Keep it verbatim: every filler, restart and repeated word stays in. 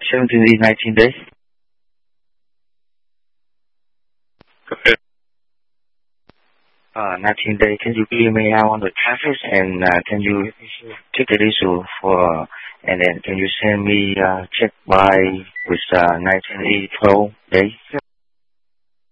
seventeen day, nineteen day. Okay. Uh, nineteen day. Can you clear me out on the traffic and uh, can you take the issue for and then can you send me uh, check by with uh, nineteen eighty twelve day?